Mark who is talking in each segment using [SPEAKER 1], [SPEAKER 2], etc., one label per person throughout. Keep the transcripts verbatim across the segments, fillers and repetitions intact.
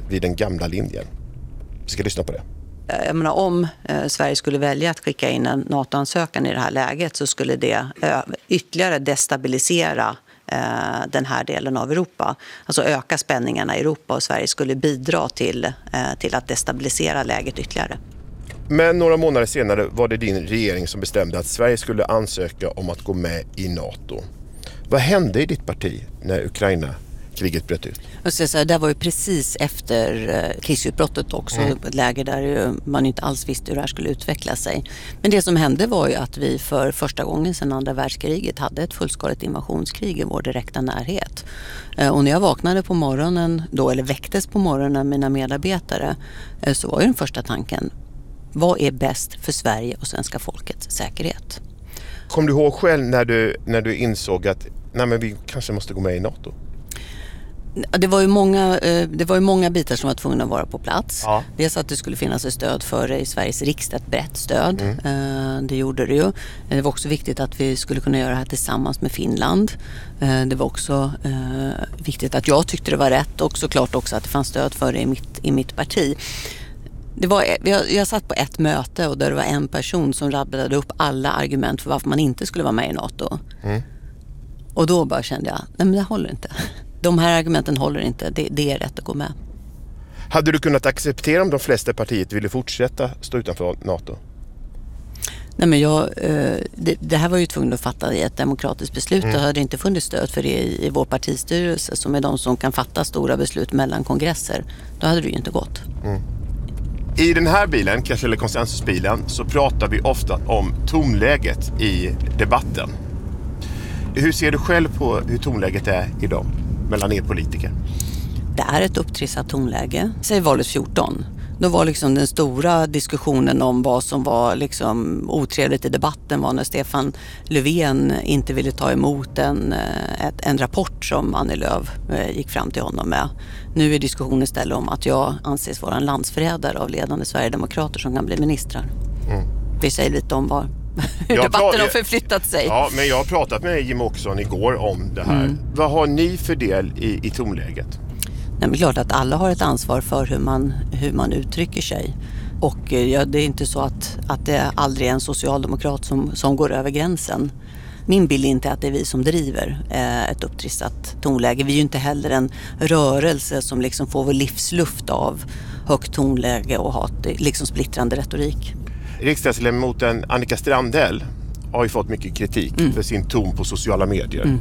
[SPEAKER 1] vid den gamla linjen. Vi ska lyssna på det.
[SPEAKER 2] Jag menar, om eh, Sverige skulle välja att skicka in en NATO-ansökan i det här läget så skulle det eh, ytterligare destabilisera eh, den här delen av Europa. Alltså öka spänningarna i Europa, och Sverige skulle bidra till, eh, till att destabilisera läget ytterligare.
[SPEAKER 1] Men några månader senare var det din regering som bestämde att Sverige skulle ansöka om att gå med i NATO. Vad hände i ditt parti när Ukraina-kriget bröt ut?
[SPEAKER 2] Så det var ju precis efter krigsutbrottet också, mm. ett läge där man inte alls visste hur det här skulle utveckla sig. Men det som hände var ju att vi för första gången sedan andra världskriget hade ett fullskaligt invasionskrig i vår direkta närhet. Och när jag vaknade på morgonen, då, eller väcktes på morgonen av mina medarbetare, så var ju den första tanken: vad är bäst för Sverige och svenska folkets säkerhet?
[SPEAKER 1] Kom du ihåg själv när du, när du insåg att nej, men vi kanske måste gå med i NATO?
[SPEAKER 2] Det var ju många, det var ju många bitar som var tvungna att vara på plats.
[SPEAKER 1] Ja.
[SPEAKER 2] Dels att det skulle finnas ett stöd för det i Sveriges riksdag, ett brett stöd.
[SPEAKER 1] Mm.
[SPEAKER 2] Det gjorde det ju. Det var också viktigt att vi skulle kunna göra det här tillsammans med Finland. Det var också viktigt att jag tyckte det var rätt, och såklart också att det fanns stöd för det i mitt, i mitt parti. Det var, jag, jag satt på ett möte och där det var en person som rabblade upp alla argument för varför man inte skulle vara med i NATO. Mm. Och då bara kände jag, nej men det håller inte. De här argumenten håller inte, det, det är rätt att gå med.
[SPEAKER 1] Hade du kunnat acceptera om de flesta partiet ville fortsätta stå utanför NATO?
[SPEAKER 2] Nej men jag, det, det här var ju tvungen att fatta i ett demokratiskt beslut.
[SPEAKER 1] Mm.
[SPEAKER 2] Det hade inte funnits stöd för det i, i vår partistyrelse, som är de som kan fatta stora beslut mellan kongresser. Då hade det ju inte gått. Mm.
[SPEAKER 1] I den här bilen, kanske eller konsensusbilen, så pratar vi ofta om tonläget i debatten. Hur ser du själv på hur tonläget är idag mellan er politiker?
[SPEAKER 2] Det är ett upptrissat tonläge. Säg valet fjorton. Då var liksom den stora diskussionen om vad som var liksom otrevligt i debatten var när Stefan Löfven inte ville ta emot en, ett, en rapport som Annie Lööf gick fram till honom med. Nu är diskussionen istället om att jag anses vara en landsförrädare av ledande Sverigedemokrater som kan bli ministrar. Mm. Vi säger lite om var hur jag debatten har förflyttat sig.
[SPEAKER 1] Ja, men jag har pratat med Jimmie Åkesson igår om det här. Mm. Vad har ni för del i, i tonläget?
[SPEAKER 2] Nej, men klart att alla har ett ansvar för hur man, hur man uttrycker sig. Och ja, det är inte så att, att det aldrig är en socialdemokrat som, som går över gränsen. Min bild är inte att det är vi som driver eh, ett upptrissat tonläge. Vi är ju inte heller en rörelse som liksom får vår livsluft av högt tonläge och hat, liksom splittrande retorik.
[SPEAKER 1] Riksdagsledamoten Annika Strandhäll har ju fått mycket kritik mm. för sin ton på sociala medier. Mm.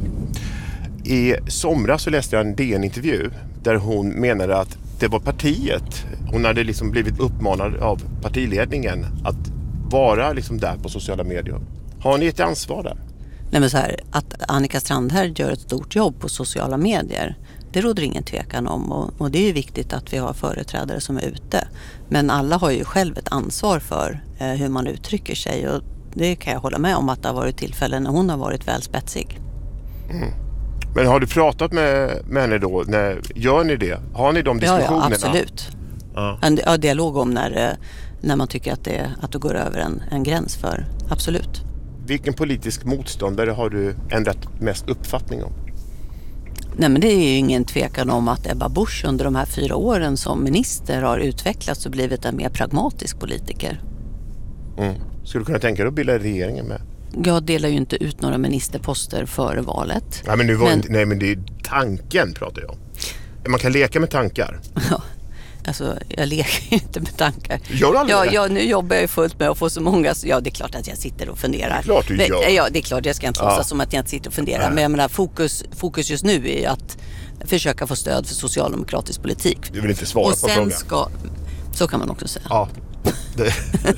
[SPEAKER 1] I somras så läste jag en D N-intervju där hon menade att det var partiet. Hon hade liksom blivit uppmanad av partiledningen att vara liksom där på sociala medier. Har ni ett ansvar där?
[SPEAKER 2] Nej, men så här, att Annika Strandhäll gör ett stort jobb på sociala medier, det råder ingen tvekan om, och, och det är ju viktigt att vi har företrädare som är ute. Men alla har ju själv ett ansvar för eh, hur man uttrycker sig, och det kan jag hålla med om att det har varit tillfällen när hon har varit väl spetsig.
[SPEAKER 1] Mm. Men har du pratat med, med henne då? När, gör ni det? Har ni de diskussionerna?
[SPEAKER 2] Ja, ja absolut. Ja. En ja, dialog om när, när man tycker att det, att det går över en, en gräns för. Absolut.
[SPEAKER 1] Vilken politisk motståndare har du ändrat mest uppfattning om?
[SPEAKER 2] Nej, men det är ju ingen tvekan om att Ebba Busch under de här fyra åren som minister har utvecklats och blivit en mer pragmatisk politiker.
[SPEAKER 1] Mm. Skulle du kunna tänka dig att bilda regeringen med?
[SPEAKER 2] Jag delar ju inte ut några ministerposter före valet.
[SPEAKER 1] Ja, men nu var men... Inte, nej, men det är tanken pratar jag om. Man kan leka med tankar.
[SPEAKER 2] Ja, alltså jag leker ju inte med tankar.
[SPEAKER 1] Gör du aldrig
[SPEAKER 2] ja,
[SPEAKER 1] det?
[SPEAKER 2] ja, nu jobbar jag ju fullt med att få så många. Ja, det är klart att jag sitter och funderar. Det är
[SPEAKER 1] klart du gör.
[SPEAKER 2] Ja, det är klart. Jag ska inte låtsas
[SPEAKER 1] ja.
[SPEAKER 2] som att jag inte sitter och funderar. Nej.
[SPEAKER 1] Nej.
[SPEAKER 2] Men jag menar, fokus, fokus just nu är att försöka få stöd för socialdemokratisk politik.
[SPEAKER 1] Du vill inte svara
[SPEAKER 2] och
[SPEAKER 1] på
[SPEAKER 2] sen
[SPEAKER 1] frågan.
[SPEAKER 2] Ska, så kan man också säga.
[SPEAKER 1] Ja. Det.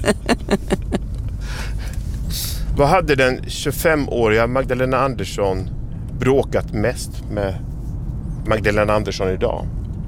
[SPEAKER 1] Vad hade den tjugofemåriga Magdalena Andersson bråkat mest med Magdalena Andersson idag?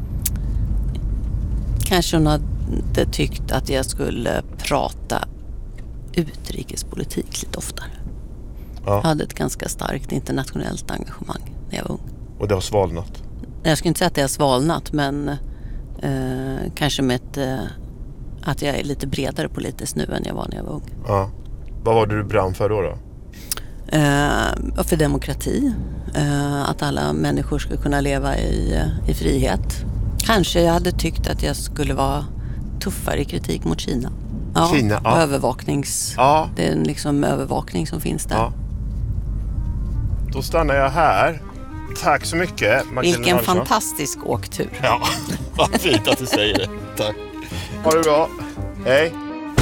[SPEAKER 2] Kanske hon hade tyckt att jag skulle prata utrikespolitik lite oftare. Ja. Jag hade ett ganska starkt internationellt engagemang när jag var ung.
[SPEAKER 1] Och det har svalnat?
[SPEAKER 2] Jag skulle inte säga att det har svalnat, men eh, kanske med ett, eh, att jag är lite bredare politiskt nu än jag var när jag var ung.
[SPEAKER 1] Ja. Vad var det du brann för då? då?
[SPEAKER 2] Eh, för demokrati. Eh, att alla människor ska kunna leva i, i frihet. Kanske jag hade tyckt att jag skulle vara tuffare i kritik mot Kina. Ja,
[SPEAKER 1] Kina, ja.
[SPEAKER 2] Övervaknings...
[SPEAKER 1] Ja.
[SPEAKER 2] Det är en liksom övervakning som finns där.
[SPEAKER 1] Ja. Då stannar jag här. Tack så mycket, Magdalena
[SPEAKER 2] Vilken
[SPEAKER 1] Andersson.
[SPEAKER 2] fantastisk åktur.
[SPEAKER 1] Ja, vad fint att du säger det. Tack. Ha det bra. Hej.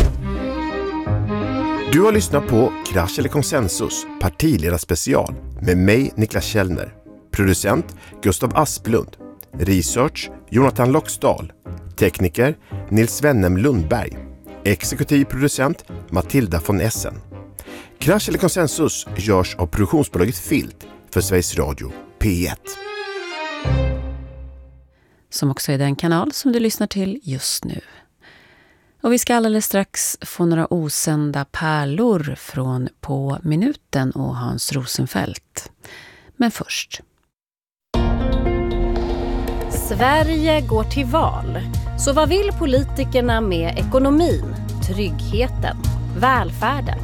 [SPEAKER 1] Du har lyssnat på Krasch eller Konsensus, partiledarspecial med mig, Niklas Källner. Producent Gustav Asplund. Research Jonathan Loxdal. Tekniker Nils Wennem Lundberg. Exekutiv producent Matilda von Essen. Krasch eller Konsensus görs av produktionsbolaget Filt för Sveriges Radio P ett.
[SPEAKER 3] Som också är den kanal som du lyssnar till just nu. Och vi ska alldeles strax få några osända pärlor från På minuten och Hans Rosenfeldt. Men först.
[SPEAKER 4] Sverige går till val. Så vad vill politikerna med ekonomin, tryggheten, välfärden?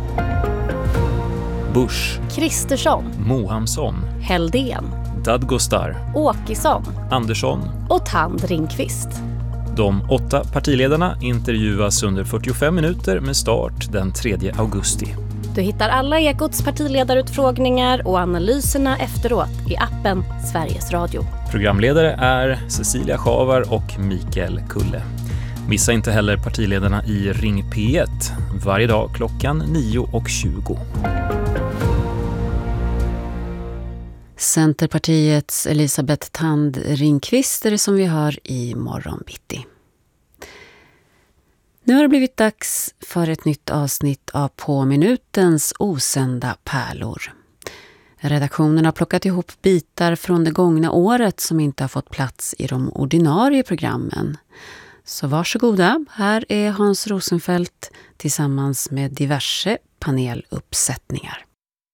[SPEAKER 5] Bush,
[SPEAKER 4] Kristersson,
[SPEAKER 5] Mohamsson,
[SPEAKER 4] Heldén,
[SPEAKER 5] Dadgostar,
[SPEAKER 4] Åkesson
[SPEAKER 5] Andersson
[SPEAKER 4] och Tand Ringqvist.
[SPEAKER 5] De åtta partiledarna intervjuas under fyrtiofem minuter med start den tredje augusti.
[SPEAKER 4] Du hittar alla Ekots partiledarutfrågningar och analyserna efteråt i appen Sveriges Radio.
[SPEAKER 5] Programledare är Cecilia Schavar och Mikael Kulle. Missa inte heller partiledarna i Ring P ett varje dag klockan nio och tjugo.
[SPEAKER 3] Centerpartiets Elisabeth Tand Ringqvist är det som vi hör i morgonbitti. Nu har det blivit dags för ett nytt avsnitt av På minutens osända pärlor. Redaktionen har plockat ihop bitar från det gångna året som inte har fått plats i de ordinarie programmen. Så varsågoda, här är Hans Rosenfeldt tillsammans med diverse paneluppsättningar.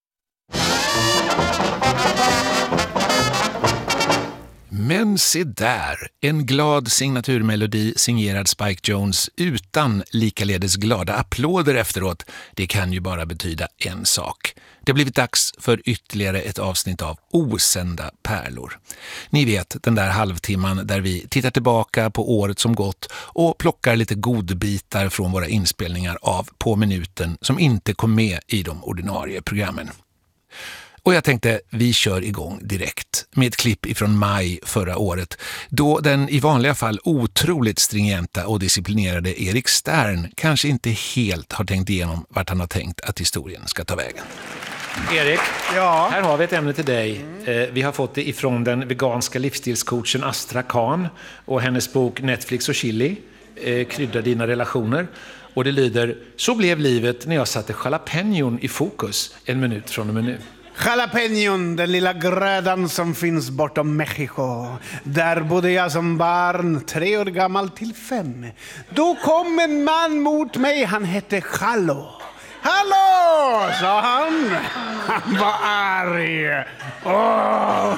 [SPEAKER 6] Men se där, en glad signaturmelodi signerad Spike Jones utan likaledes glada applåder efteråt. Det kan ju bara betyda en sak. Det har blivit dags för ytterligare ett avsnitt av Osända pärlor. Ni vet, den där halvtimman där vi tittar tillbaka på året som gått och plockar lite godbitar från våra inspelningar av På minuten som inte kom med i de ordinarie programmen. Och jag tänkte, vi kör igång direkt med ett klipp ifrån maj förra året, då den i vanliga fall otroligt stringenta och disciplinerade Erik Stern kanske inte helt har tänkt igenom vart han har tänkt att historien ska ta vägen.
[SPEAKER 7] Erik,
[SPEAKER 8] Ja.
[SPEAKER 7] här har vi ett ämne till dig. Eh, Vi har fått det ifrån den veganska livsstilscoachen Astra Khan och hennes bok Netflix och chili, eh, krydda dina relationer. Och det lyder, så blev livet när jag satte jalapenon i fokus en minut från och med nu.
[SPEAKER 8] Jalapenon, den lilla grödan som finns bortom Mexiko. Där bodde jag som barn, tre år gammal till fem. Då kom en man mot mig, han hette Hallå. Hallå, sa han. Han var arg. Åh.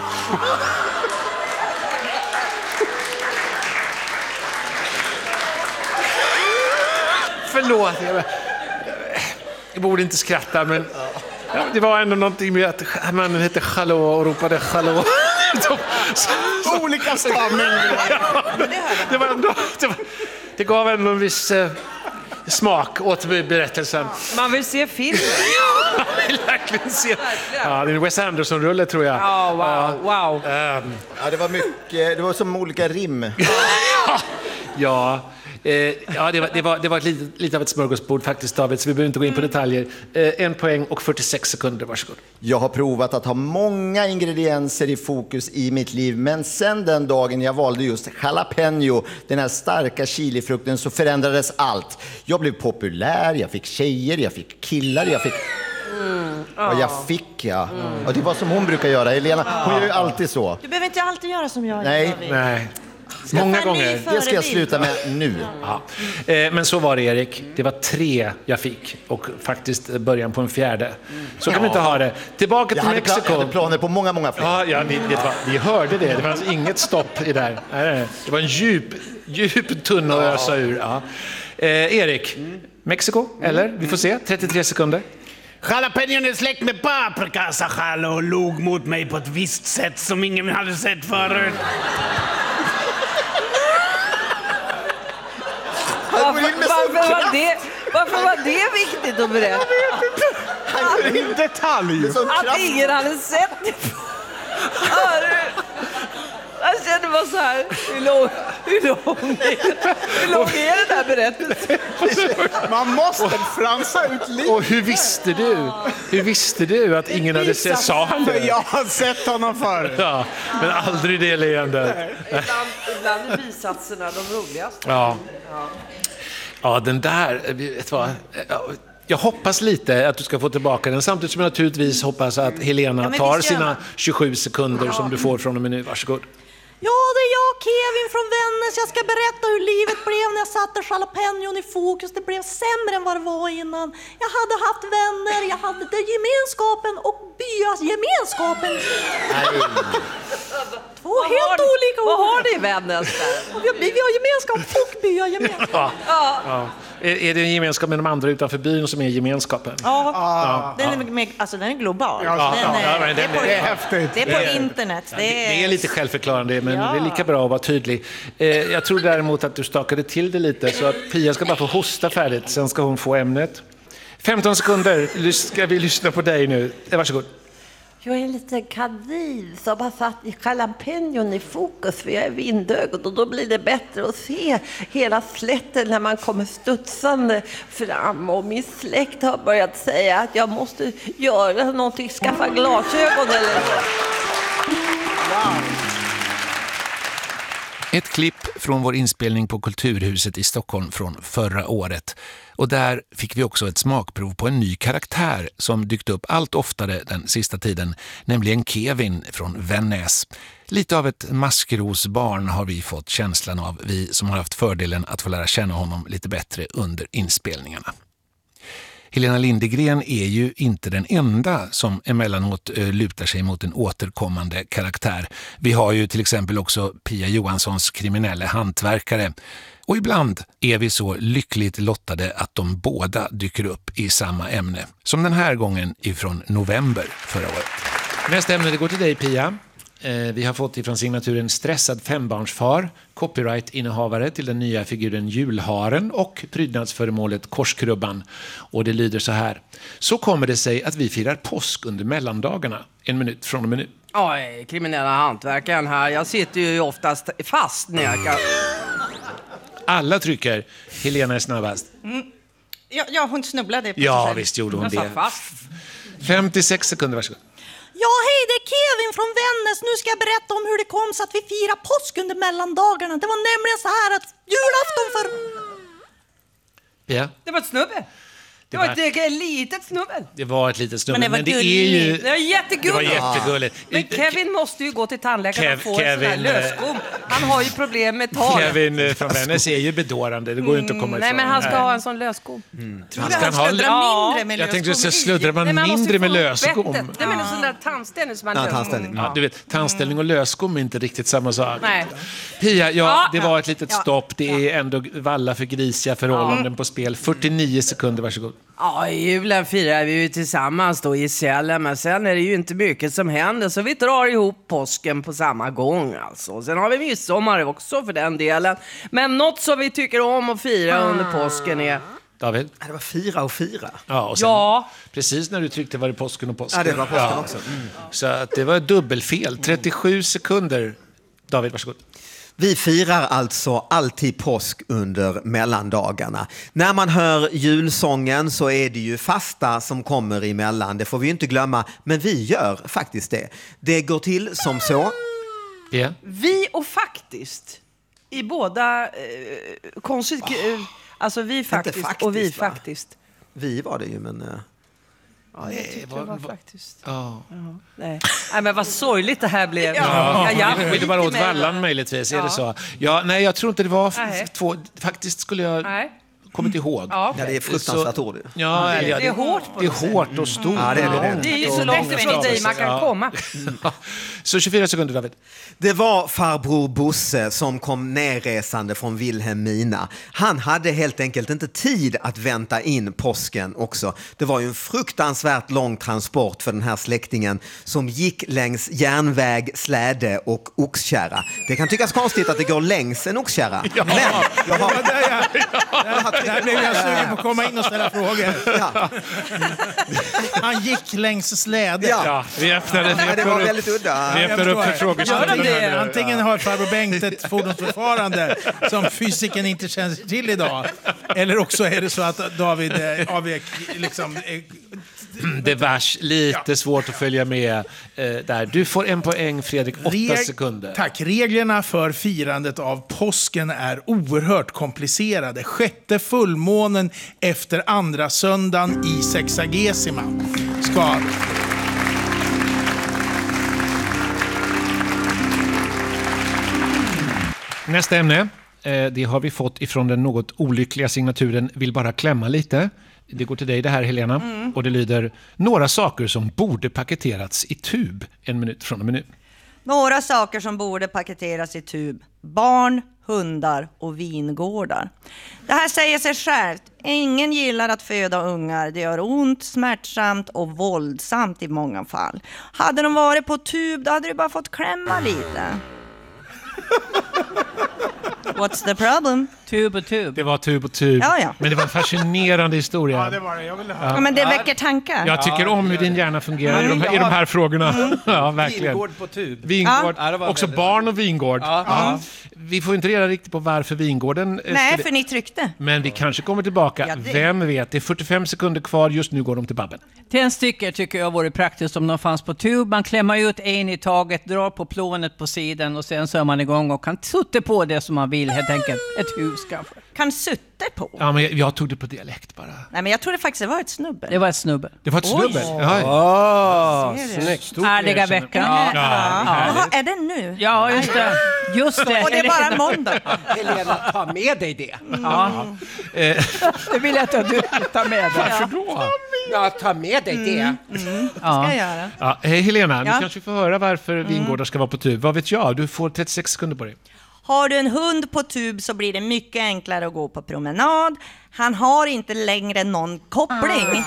[SPEAKER 7] Förlåt, jag, jag borde inte skratta, men ja, det var ändå någonting med att mannen hette Hallå och ropade Hallå.
[SPEAKER 8] Olika stavningar.
[SPEAKER 7] Ja, det, var ändå, det, var, det gav ändå en viss eh, smak åt berättelsen.
[SPEAKER 9] Man vill se film.
[SPEAKER 7] Ja, man vill verkligen se. Ja, det är en Wes Anderson-rulle, tror jag.
[SPEAKER 9] Ja, wow, wow.
[SPEAKER 7] Um,
[SPEAKER 10] Ja, det var mycket, det var som olika rim.
[SPEAKER 7] ja, eh, ja det var, det var, det var lite, lite av ett smörgåsbord faktiskt, David, så vi behöver inte gå in på detaljer. Eh, en poäng och fyrtiosex sekunder, varsågod.
[SPEAKER 10] Jag har provat att ha många ingredienser i fokus i mitt liv, men sen den dagen jag valde just jalapeno, den här starka chilifrukten, så förändrades allt. Jag blev populär, jag fick tjejer, jag fick killar, jag fick...
[SPEAKER 9] Mm,
[SPEAKER 10] ja, jag fick, ja. Mm. Och det var som hon brukar göra, Helena. Hon gör ju alltid så.
[SPEAKER 9] Du behöver inte alltid göra som jag.
[SPEAKER 10] Nej.
[SPEAKER 7] Nej. Många gånger.
[SPEAKER 10] Det ska jag sluta med nu.
[SPEAKER 7] Ja. Eh, men så var det, Erik. Det var tre jag fick och faktiskt början på en fjärde. Så kan
[SPEAKER 10] Ja.
[SPEAKER 7] vi inte ha det. Tillbaka
[SPEAKER 10] Jag
[SPEAKER 7] till
[SPEAKER 10] hade, pla-
[SPEAKER 7] Mexiko.
[SPEAKER 10] jag hade planer på många, många fler.
[SPEAKER 7] Ja, ja ni, vet vad, ni hörde det. Det fanns inget stopp i där. Nej, nej. Det var en djup, djup tunna att ösa ur. Ja. Eh, Erik, Mexiko, eller? Vi får se. trettiotre sekunder.
[SPEAKER 8] Jalapenon är släkt med paprika, sa Hallå och log mot mig på ett visst sätt som ingen hade sett förut.
[SPEAKER 9] Varför var det, varför var det viktigt att berätta?
[SPEAKER 8] Det är en detalj.
[SPEAKER 9] Att ingen hade sett det. Jag känner bara så här, hur lång, hur lång, hur lång är den här berättelsen?
[SPEAKER 8] Man måste fransa ut lite.
[SPEAKER 7] Och hur visste du? Hur visste du att ingen hade sett? Sa han det?
[SPEAKER 8] Jag har sett honom förr.
[SPEAKER 7] Ja, men aldrig det leende.
[SPEAKER 9] Ibland, ibland är bisatserna de roligaste.
[SPEAKER 7] Ja. Ja, den där, vet du vad? Jag hoppas lite att du ska få tillbaka den, samtidigt som jag naturligtvis hoppas att Helena
[SPEAKER 9] Ja,
[SPEAKER 7] tar
[SPEAKER 9] visst gör
[SPEAKER 7] sina
[SPEAKER 9] man.
[SPEAKER 7] tjugosju sekunder som du får från och med nu. Varsågod.
[SPEAKER 11] Ja, det är jag, Kevin från Vännäs. Jag ska berätta hur livet blev när jag satte jalapenon i fokus. Det blev sämre än vad det var innan. Jag hade haft vänner, jag hade det gemenskapen och byasgemenskapen. Två
[SPEAKER 9] Vad
[SPEAKER 11] helt
[SPEAKER 9] har,
[SPEAKER 11] olika
[SPEAKER 9] vad
[SPEAKER 11] ord.
[SPEAKER 9] har ni i Vännäs där?
[SPEAKER 11] Vi har, vi har gemenskap och byagemenskap.
[SPEAKER 7] Ja. Ja. Är, är det en gemenskap med de andra utanför byn som är gemenskapen?
[SPEAKER 11] Ja,
[SPEAKER 7] Ja.
[SPEAKER 11] den är, med, alltså, den är global.
[SPEAKER 7] Ja,
[SPEAKER 11] den
[SPEAKER 7] ja,
[SPEAKER 11] är,
[SPEAKER 7] ja, men
[SPEAKER 11] det, är
[SPEAKER 7] den-
[SPEAKER 11] på,
[SPEAKER 7] det är
[SPEAKER 8] häftigt.
[SPEAKER 11] det är på
[SPEAKER 7] Det är-
[SPEAKER 11] internet.
[SPEAKER 7] Ja,
[SPEAKER 11] Det
[SPEAKER 7] det,
[SPEAKER 11] är,
[SPEAKER 7] det är lite självförklarande, men
[SPEAKER 11] Ja.
[SPEAKER 7] det är lika bra att vara tydlig. Eh, jag tror däremot att du stakade till det lite, så att Pia ska bara få hosta färdigt, sen ska hon få ämnet. femton sekunder, Lys- ska vi lyssna på dig nu. Eh, varsågod.
[SPEAKER 12] Jag är en liten kanin som har satt i jalapenon i fokus, för jag är vindögd och då blir det bättre att se hela slätten när man kommer studsande fram. Och min släkt har börjat säga att jag måste göra någonting, skaffa glasögon eller så.
[SPEAKER 6] Ett klipp från vår inspelning på Kulturhuset i Stockholm från förra året. Och där fick vi också ett smakprov på en ny karaktär som dykt upp allt oftare den sista tiden, nämligen Kevin från Vännäs. Lite av ett maskrosbarn har vi fått känslan av, vi som har haft fördelen att få lära känna honom lite bättre under inspelningarna. Helena Lindegren är ju inte den enda som emellanåt uh, lutar sig mot en återkommande karaktär. Vi har ju till exempel också Pia Johanssons kriminella hantverkare. Och ibland är vi så lyckligt lottade att de båda dyker upp i samma ämne. Som den här gången ifrån november förra året.
[SPEAKER 7] Nästa ämne, det går till dig, Pia. Eh, vi har fått ifrån signaturen stressad fembarnsfar, copyright-innehavare till den nya figuren julharen och prydnadsföremålet korskrubban. Och det lyder så här. Så kommer det sig att vi firar påsk under mellandagarna. En minut från och med nu.
[SPEAKER 9] Oj, kriminella hantverkaren här. Jag sitter ju oftast fast när jag kan...
[SPEAKER 7] Alla trycker. Helena är snabbast.
[SPEAKER 11] Mm. Ja, ja, hon snubblade på sig
[SPEAKER 7] Ja,
[SPEAKER 11] själv.
[SPEAKER 7] visst gjorde hon
[SPEAKER 9] Jag satt
[SPEAKER 7] det.
[SPEAKER 9] fast.
[SPEAKER 7] femtiosex sekunder, varsågod.
[SPEAKER 11] Ja, hej, det är Kevin från Vännäs. Nu ska jag berätta om hur det kom så att vi firar påsk under mellandagarna. Det var nämligen så här att julafton för...
[SPEAKER 7] Pia?
[SPEAKER 9] Det var ett snubbe. Det var ett, ett litet snubbel.
[SPEAKER 7] Det var ett litet snubbe,
[SPEAKER 11] Men
[SPEAKER 7] men
[SPEAKER 11] det
[SPEAKER 7] det,
[SPEAKER 11] var
[SPEAKER 7] är ju...
[SPEAKER 11] gulligt.
[SPEAKER 9] Det var jättegulligt.
[SPEAKER 7] Det var jättegulligt.
[SPEAKER 9] Men Kevin måste ju gå till tandläkaren
[SPEAKER 7] Kev-
[SPEAKER 9] och få en sån här
[SPEAKER 7] Kevin, eh,
[SPEAKER 9] lösgom. Han har ju problem med tal.
[SPEAKER 7] Kevin eh, från Vännäs är ju bedårande, det går ju inte att komma
[SPEAKER 9] Nej,
[SPEAKER 7] ifrån.
[SPEAKER 9] men han ska ha en sån lösgom.
[SPEAKER 7] Mm.
[SPEAKER 11] Tror
[SPEAKER 7] Han
[SPEAKER 11] du
[SPEAKER 7] ska
[SPEAKER 11] han
[SPEAKER 7] ha-
[SPEAKER 11] sluddrar
[SPEAKER 9] Ja,
[SPEAKER 11] mindre med
[SPEAKER 7] Jag tänkte
[SPEAKER 11] lösgom
[SPEAKER 7] så
[SPEAKER 11] i?
[SPEAKER 7] sluddrar man
[SPEAKER 9] Nej, men han måste
[SPEAKER 7] mindre
[SPEAKER 9] ju
[SPEAKER 7] med
[SPEAKER 9] få
[SPEAKER 7] lösgom.
[SPEAKER 9] bettet. Nej, men en sån där tandställning som man
[SPEAKER 13] Ja,
[SPEAKER 9] löser.
[SPEAKER 13] tandställning.
[SPEAKER 7] Ja, du vet, tandställning och lösgom är inte riktigt samma sak.
[SPEAKER 9] Nej.
[SPEAKER 7] Pia, ja,
[SPEAKER 9] Ja,
[SPEAKER 7] det
[SPEAKER 9] ja,
[SPEAKER 7] var ett litet
[SPEAKER 9] ja,
[SPEAKER 7] stopp. Det är ändå valla för grisiga förhållanden på spel. fyrtionio sekunder, varsågod.
[SPEAKER 9] Ja, julen firar vi ju tillsammans då i Sälen, men sen är det ju inte mycket som händer, så vi drar ihop påsken på samma gång alltså. Sen har vi midsommar också för den delen. Men något som vi tycker om att fira under påsken är...
[SPEAKER 7] David?
[SPEAKER 13] Det var fira och fira.
[SPEAKER 7] Ja, och sen,
[SPEAKER 9] Ja.
[SPEAKER 7] precis när du tryckte var det påsken och påsken.
[SPEAKER 13] Ja, det var påsken också. Mm.
[SPEAKER 7] Så att det var dubbelfel. trettiosju sekunder. David, varsågod.
[SPEAKER 13] Vi firar alltså alltid påsk under mellandagarna. När man hör julsången så är det ju fasta som kommer emellan. Det får vi inte glömma, men vi gör faktiskt det. Det går till som så.
[SPEAKER 7] Yeah.
[SPEAKER 9] Vi och faktiskt. I båda... Eh, konsekvenser. Eh, alltså vi faktiskt,
[SPEAKER 13] faktiskt,
[SPEAKER 9] och vi
[SPEAKER 13] va?
[SPEAKER 9] faktiskt.
[SPEAKER 13] Vi var det ju, men... eh,
[SPEAKER 9] Ja, jag tyckte
[SPEAKER 7] var-
[SPEAKER 9] det var
[SPEAKER 7] var-
[SPEAKER 9] faktiskt.
[SPEAKER 7] Ja.
[SPEAKER 9] Ja, nej. nej, men vad sorgligt det här blev.
[SPEAKER 7] Ja,
[SPEAKER 9] jag
[SPEAKER 7] vill, vill du bara åt
[SPEAKER 9] skiter med
[SPEAKER 7] vallan
[SPEAKER 9] det.
[SPEAKER 7] möjligtvis? Är
[SPEAKER 9] Ja.
[SPEAKER 7] det så? Ja, nej, jag tror inte det var
[SPEAKER 9] Nej.
[SPEAKER 7] f- två. Faktiskt skulle jag
[SPEAKER 9] Nej.
[SPEAKER 7] kommit ihåg.
[SPEAKER 9] Ja.
[SPEAKER 13] Ja, det är fruktansvärt
[SPEAKER 7] Så-
[SPEAKER 13] ord. ju.
[SPEAKER 7] Ja,
[SPEAKER 9] Det-
[SPEAKER 7] eller ja,
[SPEAKER 9] det är hårt på
[SPEAKER 7] Det är
[SPEAKER 9] något sätt.
[SPEAKER 7] hårt och stort.
[SPEAKER 13] Ja, det är det, det är det.
[SPEAKER 9] Det är ju
[SPEAKER 7] och
[SPEAKER 9] så
[SPEAKER 7] långt
[SPEAKER 9] långt ifrån
[SPEAKER 7] och
[SPEAKER 9] dig man kan
[SPEAKER 7] ja.
[SPEAKER 9] komma.
[SPEAKER 7] Så tjugofyra sekunder, David.
[SPEAKER 13] Det var farbror Bosse som kom nerresande från Vilhelmina. Han hade helt enkelt inte tid att vänta in påsken också. Det var ju en fruktansvärt lång transport för den här släktingen som gick längs järnväg, släde och oxkärra. Det kan tyckas konstigt att det går längs en oxkärra. Men jag har, jag har
[SPEAKER 14] Där blev jag sugen på att komma in och ställa frågor.
[SPEAKER 13] Ja.
[SPEAKER 14] Han gick längs släde.
[SPEAKER 13] Ja.
[SPEAKER 7] Ja, vi öppnade
[SPEAKER 13] Ja, det var väldigt udda.
[SPEAKER 7] Vi öppnar upp för frågestunden.
[SPEAKER 14] Antingen har farbror Bengt ett fordonsförfarande som fysiken inte känner till idag. Eller också är det så att David eh, avvek liksom... Eh,
[SPEAKER 7] det vars lite ja. svårt att följa med eh, där. Du får en poäng, Fredrik, åtta Reg- sekunder.
[SPEAKER 14] Tack. Reglerna för firandet av påsken är oerhört komplicerade. Sjätte fullmånen efter andra söndagen i sexagesima ska...
[SPEAKER 7] Nästa ämne, eh, det har vi fått ifrån den något olyckliga signaturen Vill bara klämma lite. Det går till dig det här, Helena. Mm. Och det lyder: några saker som borde paketerats i tub. En minut från och med nu.
[SPEAKER 11] Några saker som borde paketeras i tub. Barn, hundar och vingårdar. Det här säger sig självt. Ingen gillar att föda ungar. Det gör ont, smärtsamt och våldsamt i många fall. Hade de varit på tub, då hade du bara fått klämma lite. What's the problem?
[SPEAKER 9] Tub och tub.
[SPEAKER 7] Det var tub och tub.
[SPEAKER 11] Ja, ja.
[SPEAKER 7] Men det var en fascinerande historia.
[SPEAKER 14] Ja, det var det. Jag ville höra.
[SPEAKER 11] Ja, men det väcker tankar.
[SPEAKER 7] Jag tycker om hur din hjärna fungerar i de här, i de här frågorna. Mm. Ja, verkligen.
[SPEAKER 15] Vingård på tub.
[SPEAKER 7] Vingård.
[SPEAKER 15] Ja.
[SPEAKER 7] Också barn och vingård.
[SPEAKER 15] Ja.
[SPEAKER 7] Ja. Vi får inte reda riktigt på varför vingården...
[SPEAKER 11] Nej, för ni tryckte.
[SPEAKER 7] Men vi kanske kommer tillbaka.
[SPEAKER 11] Ja, det...
[SPEAKER 7] Vem vet? Det är fyrtiofem sekunder kvar. Just nu går de till Babben.
[SPEAKER 9] Tändstickor tycker jag vore praktiskt om de fanns på tub. Man klämmer ut en i taget, drar på plånet på sidan och sen så är man igång och kan sutta på det som man vill, helt enkelt. Ett hus kanske.
[SPEAKER 11] Kan sutte på?
[SPEAKER 7] Ja, men jag, jag tog det på dialekt bara.
[SPEAKER 11] Nej, men jag tror det faktiskt var ett snubbe.
[SPEAKER 9] Det var ett snubbe.
[SPEAKER 7] Det var ett snubbe?
[SPEAKER 15] Ja, snyggt.
[SPEAKER 9] Ärliga veckan.
[SPEAKER 11] Ja. Ja. Jaha, är det nu?
[SPEAKER 9] Ja, just det. Just det.
[SPEAKER 11] Och det är bara måndag.
[SPEAKER 15] Helena, ta med dig det.
[SPEAKER 11] Mm.
[SPEAKER 9] Ja. Det vill jag att du tar med dig.
[SPEAKER 7] Varför då?
[SPEAKER 15] Ja, ta med dig det.
[SPEAKER 11] Mm. Mm. Ja. Ska jag göra.
[SPEAKER 7] Ja, hej Helena,
[SPEAKER 11] Ja.
[SPEAKER 7] nu kanske vi får höra varför mm. vingårdar ska vara på tub. Vad vet jag? Du får trettiosex sekunder på dig.
[SPEAKER 11] Har du en hund på tub så blir det mycket enklare att gå på promenad. Han har inte längre någon koppling.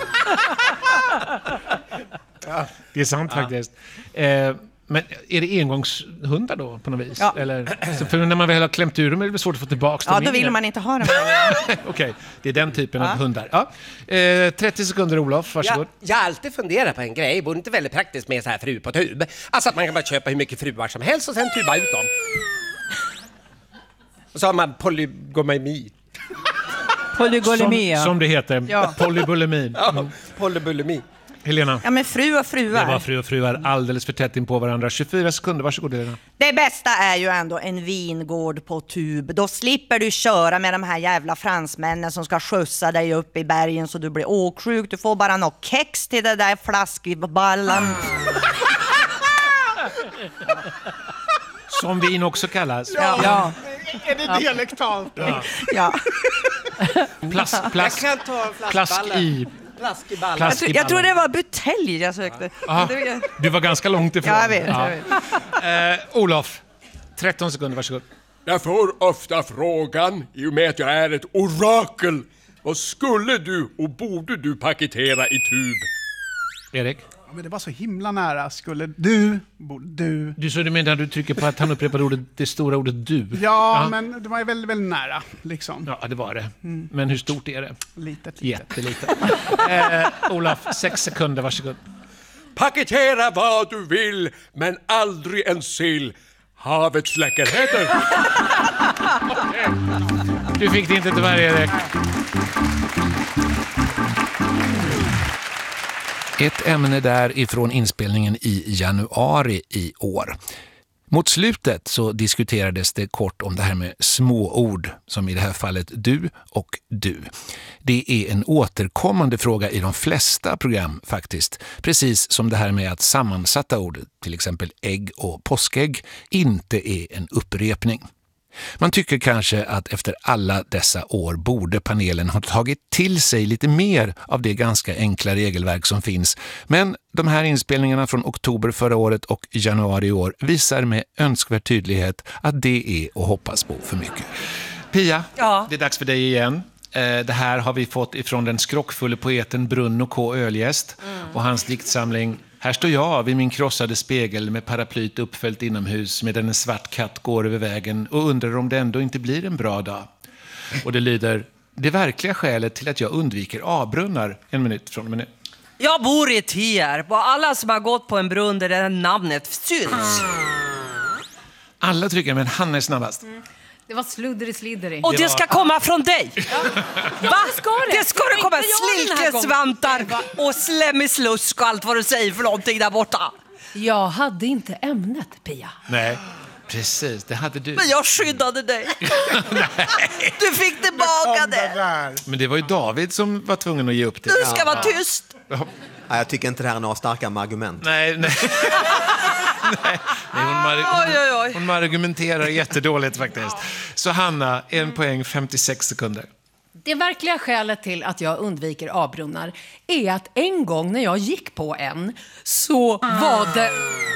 [SPEAKER 7] Ja, det är sant ja. faktiskt. Eh, men är det engångshundar då på något vis?
[SPEAKER 11] Ja.
[SPEAKER 7] Eller, så för när man väl har klämt ur dem är det svårt att få tillbaka
[SPEAKER 11] Ja,
[SPEAKER 7] dem.
[SPEAKER 11] då vill man inte ha dem.
[SPEAKER 7] Okej, okay. Det är den typen
[SPEAKER 11] ja.
[SPEAKER 7] av hundar. Ja. Eh, trettio sekunder, Olof. Varsågod.
[SPEAKER 15] Jag, jag har alltid funderat på en grej. Borde inte väldigt praktiskt med så här fru på tub? Alltså att man kan bara köpa hur mycket fruar som helst och sen tuba ut dem. Och så har man polygomimi.
[SPEAKER 9] Polygolemi,
[SPEAKER 7] som, som det heter.
[SPEAKER 9] Ja.
[SPEAKER 7] Polybulimin.
[SPEAKER 15] Ja, polybulimi.
[SPEAKER 7] Helena.
[SPEAKER 11] Ja, men fru och fruar.
[SPEAKER 7] Det var fru och fruar alldeles för tätt in på varandra. tjugofyra sekunder, varsågod Helena.
[SPEAKER 11] Det bästa är ju ändå en vingård på tub. Då slipper du köra med de här jävla fransmännen som ska skjutsa dig upp i bergen så du blir åksjuk. Du får bara något kex till det där flaskballan.
[SPEAKER 7] Som vin också kallas.
[SPEAKER 11] Ja.
[SPEAKER 9] Ja.
[SPEAKER 8] Är det dialektalt?
[SPEAKER 11] Ja. ja.
[SPEAKER 7] Plast, plast,
[SPEAKER 15] jag kan ta en
[SPEAKER 7] plast i...
[SPEAKER 15] Plask i ballen.
[SPEAKER 11] Jag, tror, jag tror det var butelj jag sökte.
[SPEAKER 7] Ja. Du var ganska långt ifrån.
[SPEAKER 11] Ja, jag vet. Ja. Jag
[SPEAKER 7] vet. Eh, Olof, tretton sekunder, varsågod.
[SPEAKER 16] Jag får ofta frågan, i och med att jag är ett orakel, vad skulle du och borde du paketera i tub?
[SPEAKER 7] Erik?
[SPEAKER 8] Ja, men det var så himla nära. Skulle du, borde du...
[SPEAKER 7] Du så du menar du trycker på att han upprepar ordet, det stora ordet du?
[SPEAKER 8] Ja, ja. Men det var ju väldigt, väldigt nära. Liksom.
[SPEAKER 7] Ja, det var det. Mm. Men hur stort är det?
[SPEAKER 8] Litet, litet.
[SPEAKER 7] Jättelitet. eh, Olof, sex sekunder, varsågod.
[SPEAKER 16] Paketera vad du vill, men aldrig en sill. Havets läckerheter.
[SPEAKER 7] Okay. Du fick det inte tyvärr, Erik. Ett ämne där ifrån inspelningen i januari i år. Mot slutet så diskuterades det kort om det här med småord, som i det här fallet du och du. Det är en återkommande fråga i de flesta program faktiskt, precis som det här med att sammansatta ord, till exempel ägg och påskägg, inte är en upprepning. Man tycker kanske att efter alla dessa år borde panelen ha tagit till sig lite mer av det ganska enkla regelverk som finns. Men de här inspelningarna från oktober förra året och januari i år visar med önskvärd tydlighet att det är att hoppas på för mycket. Pia, ja. Det är dags för dig igen. Det här har vi fått ifrån den skrockfulla poeten Bruno K. Ölgäst mm. och hans diktsamling Här står jag vid min krossade spegel med paraplyt uppfällt inomhus medan en svart katt går över vägen och undrar om det ändå inte blir en bra dag. Och det lyder:
[SPEAKER 6] det verkliga skälet till att jag undviker A-brunnar. En minut från en minut.
[SPEAKER 9] Jag bor i Tierp och alla som har gått på en brunn där det namnet syns.
[SPEAKER 6] Alla trycker, men han är snabbast.
[SPEAKER 17] Mm. Det var sluddery-sliddery.
[SPEAKER 9] Och det ska komma från dig.
[SPEAKER 17] Ja.
[SPEAKER 9] Va?
[SPEAKER 17] Det ska det.
[SPEAKER 9] Det ska det komma silkesvantar och slemmislusk och allt vad du säger för någonting där borta.
[SPEAKER 17] Jag hade inte ämnet, Pia.
[SPEAKER 6] Nej, precis. Det hade du.
[SPEAKER 9] Men jag skyddade dig. Du fick tillbaka det.
[SPEAKER 6] Men det var ju David som var tvungen att ge upp det.
[SPEAKER 9] Du ska vara tyst.
[SPEAKER 6] Ja.
[SPEAKER 13] Ja, jag tycker inte det här är några starka argument.
[SPEAKER 6] Nej, nej. nej, hon, mar-
[SPEAKER 9] Oj, oj, oj.
[SPEAKER 6] hon argumenterar jättedåligt faktiskt. Så Hanna, en poäng, femtiosex sekunder.
[SPEAKER 17] Det verkliga skälet till att jag undviker A-brunnar är att en gång när jag gick på en så var det...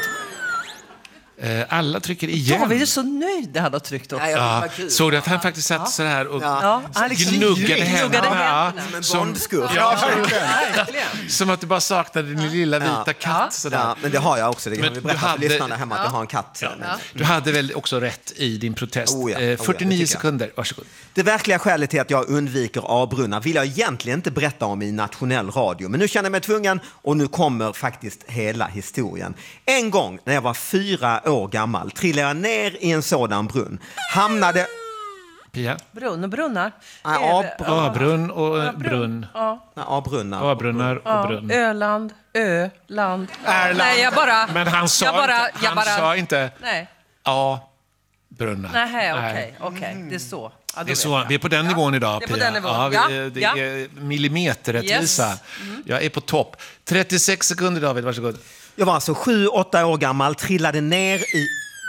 [SPEAKER 6] Eh, Alla trycker igen.
[SPEAKER 9] David är så nöjd när han har tryckt också.
[SPEAKER 6] Ja, såg du att han faktiskt satt så här och
[SPEAKER 9] Ja, han liksom
[SPEAKER 6] gnuggade
[SPEAKER 9] gnuggade
[SPEAKER 6] händerna?
[SPEAKER 9] händerna.
[SPEAKER 13] Som en bondskurk.
[SPEAKER 6] Ja,
[SPEAKER 9] verkligen.
[SPEAKER 6] Som att du bara saknade din lilla vita
[SPEAKER 13] Ja.
[SPEAKER 6] katt. Sådär.
[SPEAKER 13] Ja, men det har jag också. Det kan
[SPEAKER 6] Men
[SPEAKER 13] vi
[SPEAKER 6] du
[SPEAKER 13] berätta för
[SPEAKER 6] hade-
[SPEAKER 13] lyssnarna hemma att jag har en katt.
[SPEAKER 6] Ja. Du hade väl också rätt i din protest.
[SPEAKER 13] Oh ja, oh
[SPEAKER 6] Eh,
[SPEAKER 13] ja, det
[SPEAKER 6] fyrtionio
[SPEAKER 13] tycker jag.
[SPEAKER 6] sekunder, varsågod.
[SPEAKER 13] Det verkliga skälet till att jag undviker A-brunnar vill jag egentligen inte berätta om i nationell radio. Men nu känner jag mig tvungen och nu kommer faktiskt hela historien. En gång när jag var fyra år gammal trillade jag ner i en sådan brunn. Hamnade...
[SPEAKER 6] Pia?
[SPEAKER 9] Brunn och brunnar.
[SPEAKER 13] Nej,
[SPEAKER 9] Är det-
[SPEAKER 13] A-
[SPEAKER 6] A-brunn och brunn.
[SPEAKER 9] Ja.
[SPEAKER 13] A-brunnar.
[SPEAKER 6] A-brunnar och
[SPEAKER 9] Ja.
[SPEAKER 6] brunn.
[SPEAKER 9] Öland, Öland.
[SPEAKER 14] Ärland.
[SPEAKER 9] Nej, jag bara...
[SPEAKER 6] Men han sa
[SPEAKER 9] jag bara,
[SPEAKER 6] inte...
[SPEAKER 9] jag
[SPEAKER 6] Han
[SPEAKER 9] bara,
[SPEAKER 6] sa inte
[SPEAKER 9] Nej,
[SPEAKER 6] A-brunnar.
[SPEAKER 9] nej, okej,
[SPEAKER 6] Nej.
[SPEAKER 9] okej. Det är så. Ja, då
[SPEAKER 6] Det är
[SPEAKER 9] vet
[SPEAKER 6] så,
[SPEAKER 9] jag.
[SPEAKER 6] vi är på den nivån idag,
[SPEAKER 9] Det är på
[SPEAKER 6] Pia.
[SPEAKER 9] den nivån.
[SPEAKER 6] Ja, vi,
[SPEAKER 9] Ja,
[SPEAKER 6] det
[SPEAKER 9] ja.
[SPEAKER 6] är millimeterrättvisa.
[SPEAKER 9] Yes. Mm.
[SPEAKER 6] Jag är på topp. trettiosex sekunder, David. Varsågod.
[SPEAKER 13] Jag var alltså sju, åtta år gammal, trillade ner i...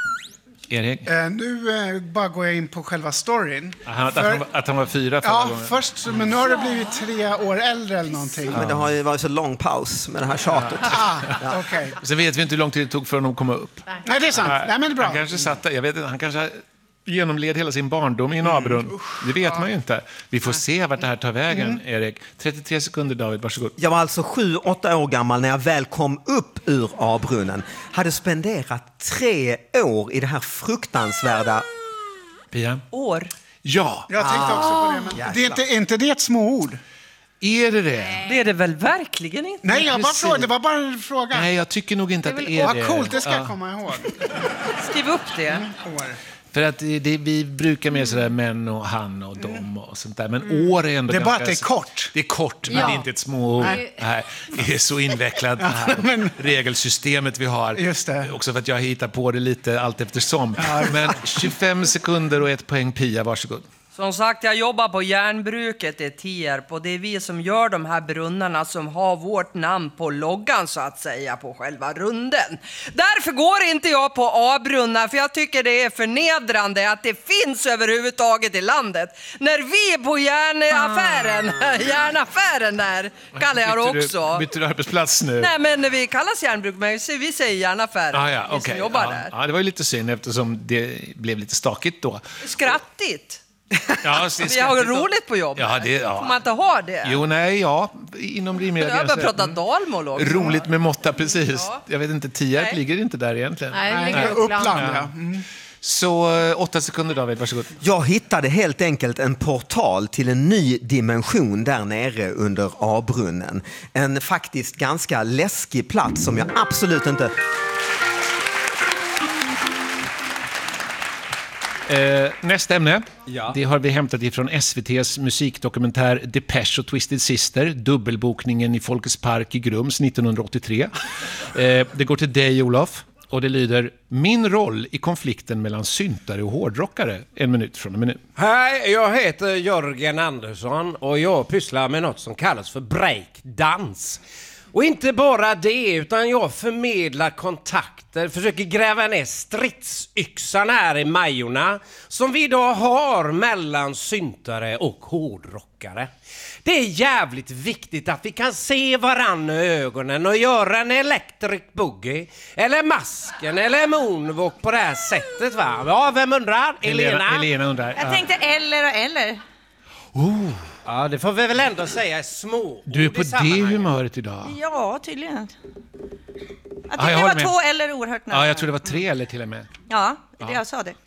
[SPEAKER 6] Erik?
[SPEAKER 8] Eh, nu eh, bara går jag in på själva storyn.
[SPEAKER 6] Han,
[SPEAKER 8] För-
[SPEAKER 6] att, han, var- att han var fyra förra
[SPEAKER 8] Ja,
[SPEAKER 6] gången.
[SPEAKER 8] först, men nu har det blivit tre år äldre eller någonting.
[SPEAKER 13] Men det har ju varit så lång paus med det här tjatet.
[SPEAKER 8] Ah, okej.
[SPEAKER 6] Sen vet vi inte hur lång tid det tog för honom att komma upp.
[SPEAKER 8] Nej, det är sant. Nej, men det är bra.
[SPEAKER 6] Han kanske satt där, jag vet inte, han kanske genomled hela sin barndom i en A-brunn. Det vet man ju inte. Vi får se vart det här tar vägen,
[SPEAKER 13] Mm.
[SPEAKER 6] Erik. trettiotre sekunder, David. Varsågod.
[SPEAKER 13] Jag var alltså sju, åtta år gammal när jag väl kom upp ur A-brunnen. Hade spenderat tre år i det här fruktansvärda...
[SPEAKER 6] Pia?
[SPEAKER 9] År.
[SPEAKER 6] Ja.
[SPEAKER 8] Jag tänkte också på det, men det är inte, inte det ett småord?
[SPEAKER 6] Är det det?
[SPEAKER 9] Det är det väl verkligen inte?
[SPEAKER 8] Nej, jag bara
[SPEAKER 6] Precis.
[SPEAKER 8] frågade. Det var bara en fråga.
[SPEAKER 6] Nej, jag tycker nog inte att det är
[SPEAKER 8] Vad
[SPEAKER 6] det.
[SPEAKER 8] coolt, det ska jag
[SPEAKER 6] Ja.
[SPEAKER 8] komma ihåg.
[SPEAKER 9] Skriv upp det.
[SPEAKER 8] År.
[SPEAKER 6] För att det, det, vi brukar mer sådär män och han och dom och sånt där. Men år är ändå
[SPEAKER 8] Det är bara
[SPEAKER 6] ganska...
[SPEAKER 8] att det är kort.
[SPEAKER 6] Det är kort, men
[SPEAKER 17] Ja.
[SPEAKER 6] det är inte ett småord.
[SPEAKER 17] Nej.
[SPEAKER 6] Nej. Det är så invecklat, det här regelsystemet vi har.
[SPEAKER 8] Just det.
[SPEAKER 6] Också för att jag hittar på det lite allt eftersom. Men tjugofem sekunder och ett poäng, Pia. Varsågod.
[SPEAKER 9] Som sagt, jag jobbar på järnbruket i Tierp och det är vi som gör de här brunnarna som har vårt namn på loggan så att säga på själva runden. Därför går inte jag på A-brunnar för jag tycker det är förnedrande att det finns överhuvudtaget i landet. När vi på järnaffären, järnaffären där kallar jag det
[SPEAKER 6] Byter
[SPEAKER 9] också.
[SPEAKER 6] Du, byter du arbetsplats nu?
[SPEAKER 9] Nej, men vi kallas järnbruk, men vi säger järnaffären.
[SPEAKER 6] Ah, ja,
[SPEAKER 9] vi
[SPEAKER 6] okay.
[SPEAKER 9] som jobbar
[SPEAKER 6] ja.
[SPEAKER 9] där.
[SPEAKER 6] Ja, det var ju lite synd eftersom det blev lite stakigt då.
[SPEAKER 9] Skrattigt.
[SPEAKER 6] Ja,
[SPEAKER 9] Vi har roligt på jobbet.
[SPEAKER 6] Ja, det, ja.
[SPEAKER 9] Får man inte ha det?
[SPEAKER 6] Jo, nej, ja. Inom rimliga
[SPEAKER 9] Jag börjar prata dalmål också.
[SPEAKER 6] Roligt med måtta, precis.
[SPEAKER 9] Ja.
[SPEAKER 6] Jag vet inte, Tierp
[SPEAKER 9] Nej.
[SPEAKER 6] ligger inte där egentligen.
[SPEAKER 17] Nej, det ligger
[SPEAKER 8] Nej,
[SPEAKER 17] i Uppland.
[SPEAKER 8] Uppland, ja. Mm.
[SPEAKER 6] Så eh, åtta sekunder, David, varsågod.
[SPEAKER 13] Jag hittade helt enkelt en portal till en ny dimension där nere under A-brunnen. En faktiskt ganska läskig plats som jag absolut inte...
[SPEAKER 6] Eh, nästa ämne,
[SPEAKER 15] Ja.
[SPEAKER 6] det har vi hämtat ifrån S V T:s musikdokumentär Depeche och Twisted Sister, dubbelbokningen i Folkets Park i Grums nittonhundraåttiotre. Eh, det går till dig, Olof, och det lyder: min roll i konflikten mellan syntare och hårdrockare. En minut från en minut.
[SPEAKER 15] Hej, jag heter Jörgen Andersson och jag pysslar med något som kallas för breakdans. Och inte bara det, utan jag förmedlar kontakter, försöker gräva ner stridsyxan här i Majorna som vi idag har mellan syntare och hårdrockare. Det är jävligt viktigt att vi kan se varann i ögonen och göra en electric boogie eller masken eller moonwalk på det här sättet, va? Ja, vem undrar? Elena?
[SPEAKER 6] Elena, Elena undrar.
[SPEAKER 11] Jag tänkte eller och eller.
[SPEAKER 6] Oh,
[SPEAKER 15] Ja, det får vi väl ändå säga är små.
[SPEAKER 6] du är på
[SPEAKER 15] i
[SPEAKER 6] det
[SPEAKER 15] sammanhanget.
[SPEAKER 6] humöret idag.
[SPEAKER 11] Ja, tydligen. Jag
[SPEAKER 6] Ja,
[SPEAKER 11] tyckte
[SPEAKER 6] jag
[SPEAKER 11] det
[SPEAKER 6] håller
[SPEAKER 11] var
[SPEAKER 6] med.
[SPEAKER 11] två eller oerhört nära.
[SPEAKER 6] Ja, jag tror det var tre eller till och med.
[SPEAKER 11] Ja, det är det
[SPEAKER 6] Ja.
[SPEAKER 11] jag sa det.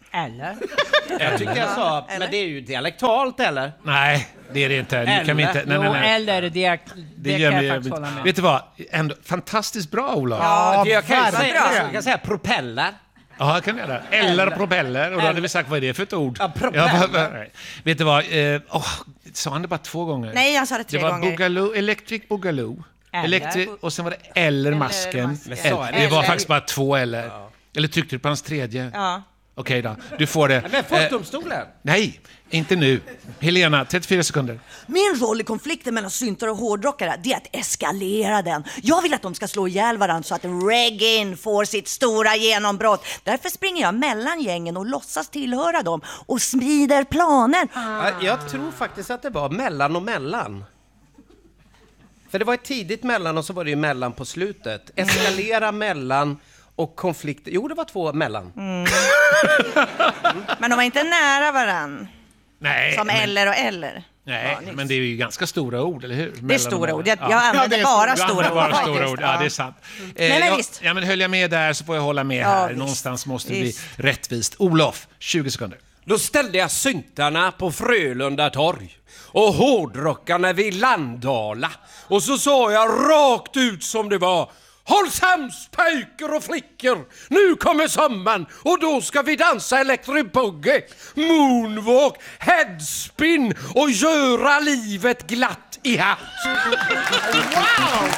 [SPEAKER 15] Eller? Jag tycker jag sa, men det är ju dialektalt, eller?
[SPEAKER 6] Nej, det är det inte. Nu kan vi inte. Nej, nej, nej.
[SPEAKER 18] Eller det, det, det kan jag faktiskt hålla med.
[SPEAKER 6] Vet du vad? Ändå, fantastiskt bra, Olof.
[SPEAKER 15] Ja, jag kan säga, jag kan säga propeller.
[SPEAKER 6] Ja, det kan jag göra. Eller, eller propeller. Och då hade vi sagt, vad är det för ett ord?
[SPEAKER 15] Ja, propeller.
[SPEAKER 6] Ja, va, va, vet du vad? Eh, oh, sa han det bara två gånger?
[SPEAKER 11] Nej, jag sa det tre
[SPEAKER 6] gånger.
[SPEAKER 11] gånger.
[SPEAKER 6] Det var Boogaloo, Electric Boogaloo. Elektri- och sen var det eller masken.
[SPEAKER 11] masken.
[SPEAKER 6] Eller. Det var faktiskt bara två eller. Ja. Eller tryckte du på hans tredje?
[SPEAKER 11] Ja.
[SPEAKER 6] Okej då, du får det.
[SPEAKER 15] Men folkdomstolen?
[SPEAKER 6] Eh, nej, inte nu. Helena, trettiofyra sekunder.
[SPEAKER 11] Min roll i konflikten mellan syntare och hårdrockare, det är att eskalera den. Jag vill att de ska slå ihjäl varandra så att reggae får sitt stora genombrott. Därför springer jag mellan gängen och låtsas tillhöra dem och sprider planen.
[SPEAKER 15] Ah. Jag tror faktiskt att det var mellan och mellan. För det var ett tidigt mellan och så var det ju mellan på slutet. Eskalera mellan och konflikt. Jo, det var två mellan.
[SPEAKER 11] Mm. Men de var inte nära varann.
[SPEAKER 6] Nej.
[SPEAKER 11] Som
[SPEAKER 6] men...
[SPEAKER 11] eller och eller.
[SPEAKER 6] Nej, ja, men det är ju ganska stora ord, eller hur?
[SPEAKER 11] Det är stora ord. Jag, jag använder ja, bara stora ord.
[SPEAKER 6] Bara stora ord. Ja, det är sant.
[SPEAKER 11] Mm. Eh, Nej, men
[SPEAKER 6] jag,
[SPEAKER 11] visst.
[SPEAKER 6] Ja, men höll jag med där så får jag hålla med
[SPEAKER 11] ja,
[SPEAKER 6] här.
[SPEAKER 11] Visst.
[SPEAKER 6] Någonstans måste det bli rättvist. Olof, tjugo sekunder.
[SPEAKER 15] Då ställde jag syntarna på Frölunda torg och hårdrockarna vid Landala. Och så sa jag rakt ut som det var: håll sams pojkar och flickor, nu kommer sommaren och då ska vi dansa electric boogie, moonwalk, headspin och göra livet glatt i hatt.
[SPEAKER 11] Wow!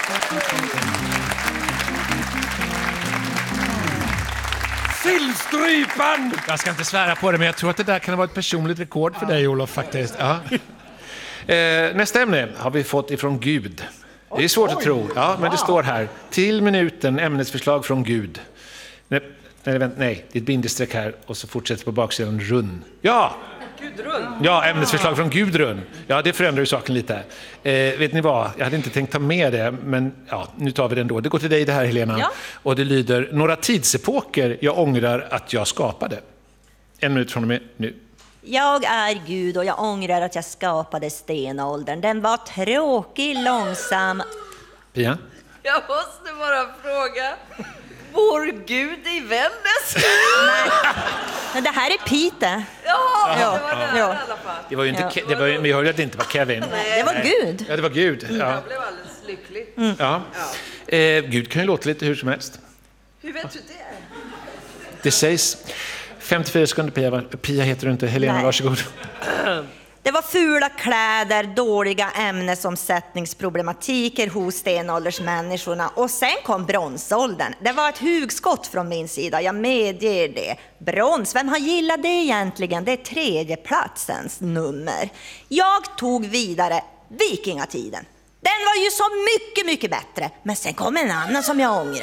[SPEAKER 15] Sillstrypan!
[SPEAKER 6] Jag ska inte svära på det, men jag tror att det där kan vara ett personligt rekord för dig, Olof, faktiskt. Ja. Eh, nästa ämne har vi fått ifrån Gud. Det är svårt att tro, ja, men det står här. Till minuten, ämnesförslag från Gud. Nej, nej, nej, det är ett bindestreck här och så fortsätter på baksidan Run. Ja!
[SPEAKER 9] Gudrun.
[SPEAKER 6] Ja, ämnesförslag från Gudrun. Ja, det förändrar ju saken lite. Eh, vet ni vad? Jag hade inte tänkt ta med det, men ja, nu tar vi det ändå. Det går till dig det här, Helena.
[SPEAKER 11] Ja.
[SPEAKER 6] Och det lyder: några tidsepoker jag ångrar att jag skapade. En minut från och med nu.
[SPEAKER 11] Jag är Gud och jag ångrar att jag skapade stenåldern. Den var tråkig, långsam.
[SPEAKER 6] Pia?
[SPEAKER 9] Jag måste bara fråga. Vår Gud i Vännäs?
[SPEAKER 11] Men det här är Pite.
[SPEAKER 9] Ja,
[SPEAKER 11] ja,
[SPEAKER 9] det var det
[SPEAKER 11] ja.
[SPEAKER 9] i alla fall.
[SPEAKER 6] Det var ju inte,
[SPEAKER 11] Ja.
[SPEAKER 6] Ke- det var, vi hörde att det inte var Kevin.
[SPEAKER 11] Nej, det var
[SPEAKER 6] Nej.
[SPEAKER 11] Gud.
[SPEAKER 6] Ja, det var Gud. Ja.
[SPEAKER 9] Jag blev alldeles lycklig.
[SPEAKER 11] Mm.
[SPEAKER 6] Ja. Eh, Gud kan ju låta lite hur som helst.
[SPEAKER 9] Hur vet du det?
[SPEAKER 6] Det sägs. femtiofyra sekunder, Pia. Pia heter du inte. Helena,
[SPEAKER 11] Nej.
[SPEAKER 6] varsågod.
[SPEAKER 11] Det var fula kläder, dåliga ämnesomsättningsproblematiker hos stenåldersmänniskorna. Och sen kom bronsåldern. Det var ett hugskott från min sida, jag medger det. Brons, vem har gillat det egentligen? Det är tredjeplatsens nummer. Jag tog vidare vikingatiden. Den var ju så mycket, mycket bättre. Men sen kom en annan som jag ångrar.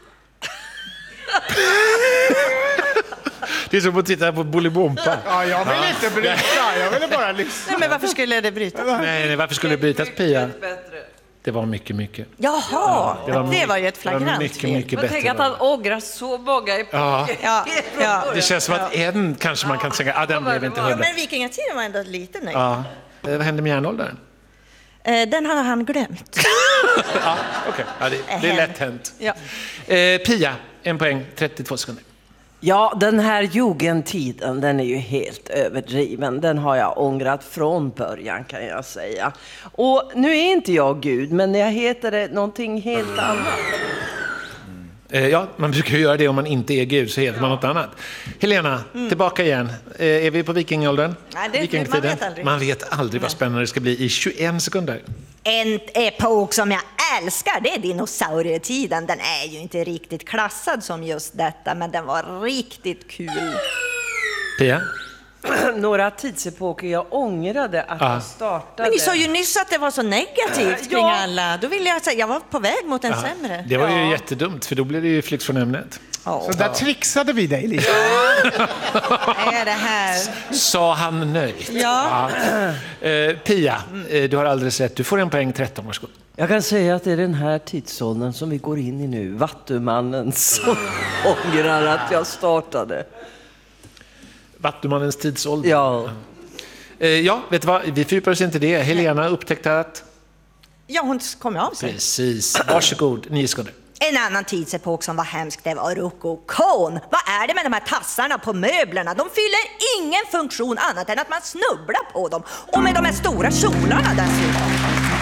[SPEAKER 6] Det är som att titta på Bolibompa.
[SPEAKER 8] Ja, jag vill inte bryta. Jag ville bara lyssna.
[SPEAKER 11] Nej, men varför skulle det brytas?
[SPEAKER 6] Nej, nej, varför skulle det brytas, Pia? Det var mycket, mycket.
[SPEAKER 11] Jaha,
[SPEAKER 6] Ja,
[SPEAKER 11] det var, det var ju ett flagrant
[SPEAKER 6] det var mycket,
[SPEAKER 11] fel.
[SPEAKER 6] mycket
[SPEAKER 9] Men tänk
[SPEAKER 6] bättre.
[SPEAKER 9] att han ångrar så många epoker.
[SPEAKER 6] Ja.
[SPEAKER 11] Ja, ja.
[SPEAKER 6] Det känns som att en kanske man kan säga, ah, den blev inte
[SPEAKER 11] Ja,
[SPEAKER 6] hundra.
[SPEAKER 11] men vikingatiden var ändå lite nöjd.
[SPEAKER 6] Ja. Eh, Vad hände med järnåldern?
[SPEAKER 11] Eh, Den har han glömt.
[SPEAKER 6] Ja, okej. Ja, det, det är lätt hänt.
[SPEAKER 11] Ja.
[SPEAKER 6] Eh, Pia, en poäng, trettiotvå sekunder.
[SPEAKER 9] Ja, den här jugendtiden, den är ju helt överdriven. Den har jag ångrat från början, kan jag säga. Och nu är inte jag Gud, men jag heter det någonting helt annat.
[SPEAKER 6] Eh, ja, man brukar ju göra det om man inte är Gud, så heter man något annat. Helena, tillbaka igen. Eh, är vi på vikingåldern?
[SPEAKER 11] Nej, det-
[SPEAKER 6] Vikingatiden?
[SPEAKER 11] man vet aldrig.
[SPEAKER 6] Man vet aldrig vad spännande det ska bli i tjugoen sekunder.
[SPEAKER 11] En epok som jag älskar, det är dinosaurietiden. Den är ju inte riktigt klassad som just detta, men den var riktigt kul.
[SPEAKER 6] Pia?
[SPEAKER 9] Några tidsepoker jag ångrade att
[SPEAKER 6] Ja.
[SPEAKER 9] jag startade.
[SPEAKER 11] Men ni sa ju nyss att det var så negativt kring
[SPEAKER 9] Ja.
[SPEAKER 11] alla. Då ville jag säga, jag var på väg mot en
[SPEAKER 6] Ja,
[SPEAKER 11] sämre.
[SPEAKER 6] det var ju
[SPEAKER 11] Ja.
[SPEAKER 6] jättedumt, för då blev det ju flykt från ämnet.
[SPEAKER 8] Så där trixade vi dig lite.
[SPEAKER 11] Är det här?
[SPEAKER 6] Sa han nöjt.
[SPEAKER 11] Ja.
[SPEAKER 6] Ja. Eh, Pia, eh, du har alldeles rätt. Du får en poäng, tretton, varsågod.
[SPEAKER 9] Jag kan säga att det är den här tidsåldern som vi går in i nu, Vattumannen, som ångrar att jag startade.
[SPEAKER 6] Vattumannens tidsålder.
[SPEAKER 9] Ja.
[SPEAKER 6] Eh, ja, vet du vad? Vi fördjupar oss inte i det. Helena upptäckte att...
[SPEAKER 11] Ja, hon kom av sig.
[SPEAKER 6] Precis. Varsågod, nio sekunder.
[SPEAKER 11] En annan tidsepok som var hemsk, det var rokokon. Vad är det med de här tassarna på möblerna? De fyller ingen funktion annat än att man snubblar på dem. Och med de här stora kjolarna dessutom.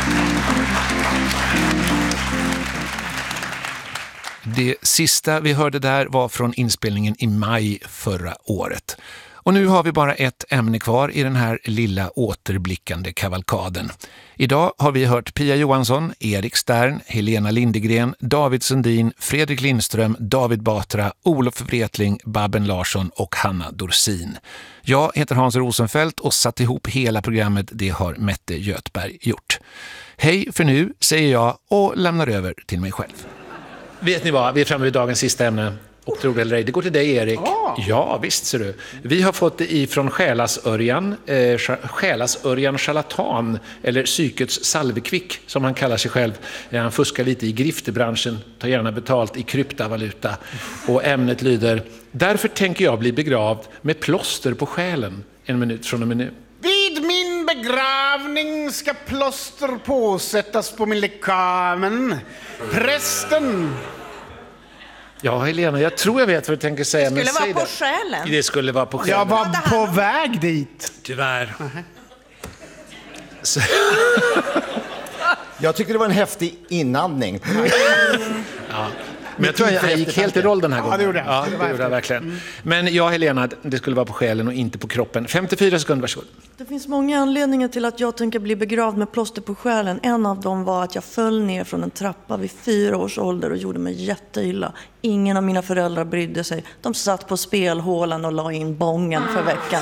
[SPEAKER 6] Det sista vi hörde där var från inspelningen i maj förra året. Och nu har vi bara ett ämne kvar i den här lilla återblickande kavalkaden. Idag har vi hört Pia Johansson, Erik Stern, Helena Lindegren, David Sundin, Fredrik Lindström, David Batra, Olof Wretling, Babben Larsson och Hanna Dorsin. Jag heter Hans Rosenfeldt och satt ihop hela programmet, det har Mette Götberg gjort. Hej för nu, säger jag och lämnar över till mig själv.
[SPEAKER 7] Vet ni vad, vi är framme vid dagens sista ämne. Och tror det eller ej, det går till dig Erik. Oh. Ja, visst ser du. Vi har fått det ifrån Själasörjan, eh, Själasörjan charlatan, eller psykets salvekvick som han kallar sig själv. Han fuskar lite i griftebranschen, tar gärna betalt i kryptovaluta. Och ämnet lyder: därför tänker jag bli begravd med plåster på själen. En minut från och med nu.
[SPEAKER 8] Vid min begravning ska plåster påsättas på min lekamen. Prästen...
[SPEAKER 7] Ja, Helena, jag tror jag vet vad du tänker säga.
[SPEAKER 11] Det skulle
[SPEAKER 7] men
[SPEAKER 11] vara på
[SPEAKER 7] det.
[SPEAKER 11] själen.
[SPEAKER 7] Det skulle vara på själen.
[SPEAKER 8] Jag var på väg dit.
[SPEAKER 7] Tyvärr.
[SPEAKER 10] Uh-huh. Jag tycker det var en häftig inandning.
[SPEAKER 7] Ja. Men jag tror jag gick helt i roll den här gången.
[SPEAKER 8] Ja, det gjorde jag.
[SPEAKER 7] Ja, det gjorde jag verkligen. Mm. Men ja, Helena, det skulle vara på själen och inte på kroppen. femtiofyra sekunder, varsågod.
[SPEAKER 11] Det finns många anledningar till att jag tänker bli begravd med plåster på själen. En av dem var att jag föll ner från en trappa vid fyra års ålder och gjorde mig jätteilla. Ingen av mina föräldrar brydde sig. De satt på spelhålan och la in bången för veckan.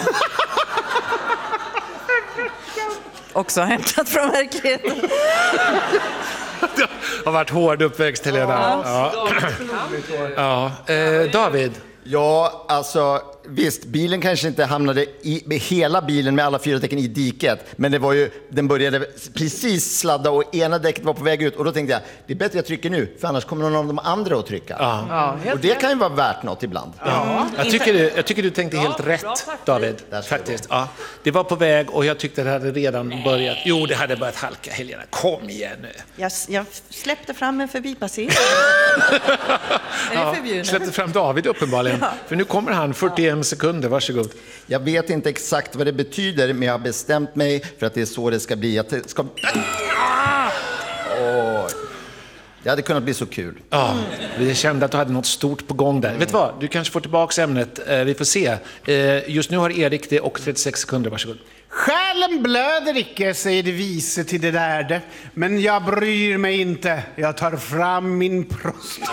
[SPEAKER 11] Också hämtat från verkligheten.
[SPEAKER 7] Det har varit hård uppväxt, Helena. Ja. Ja. Ja. Eh, David?
[SPEAKER 10] Ja, alltså visst, bilen kanske inte hamnade i med hela bilen med alla fyra däcken i diket, men det var ju, den började precis sladda och ena däcket var på väg ut och då tänkte jag, det är bättre jag trycker nu, för annars kommer någon av de andra att trycka.
[SPEAKER 7] Ja.
[SPEAKER 10] Och det kan ju vara värt något ibland.
[SPEAKER 7] Ja. Jag, tycker du, jag tycker du tänkte helt bra, rätt, bra, David. Faktiskt. Ja. Det var på väg och jag tyckte det hade redan börjat. Jo, det hade börjat halka, Helena. Kom igen nu.
[SPEAKER 11] Jag, jag släppte fram en förbipasserare.
[SPEAKER 7] Ja, släppte fram David uppenbarligen. Ja. För nu kommer han, fyrtioen sekunder, varsågod.
[SPEAKER 10] Jag vet inte exakt vad det betyder, men jag har bestämt mig för att det är så det ska bli. Att det ska... Åh. Det hade kunnat bli så kul.
[SPEAKER 7] Ja, vi kände att du hade något stort på gång där. Mm. Vet du vad, du kanske får tillbaka ämnet. Vi får se. Just nu har Erik det och trettiosex sekunder, varsågod.
[SPEAKER 8] Själen blöder icke, säger det vise till det lärde. Men jag bryr mig inte. Jag tar fram min proster.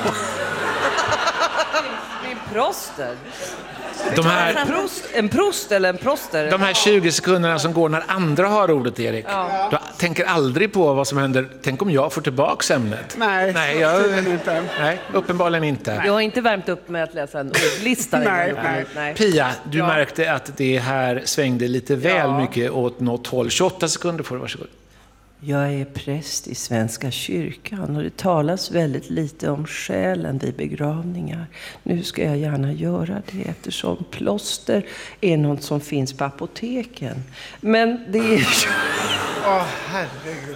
[SPEAKER 9] Min proster?
[SPEAKER 7] De här,
[SPEAKER 9] en, prost, en prost eller en proster?
[SPEAKER 7] De här tjugo sekunderna som går när andra har ordet, Erik. Ja. Du tänker aldrig på vad som händer. Tänk om jag får tillbaka ämnet.
[SPEAKER 8] Nej,
[SPEAKER 7] nej, jag, inte. nej uppenbarligen inte.
[SPEAKER 9] Jag har inte värmt upp med att läsa en ordlista.
[SPEAKER 8] nej, nej.
[SPEAKER 9] nej.
[SPEAKER 7] Pia, du
[SPEAKER 9] ja.
[SPEAKER 7] märkte att det här svängde lite väl ja. mycket åt något håll. tjugoåtta sekunder får du, varsågod.
[SPEAKER 19] Jag är präst i Svenska kyrkan och det talas väldigt lite om själen vid begravningar. Nu ska jag gärna göra det eftersom plåster är något som finns på apoteken. Men det är...
[SPEAKER 8] Åh, oh, herregud.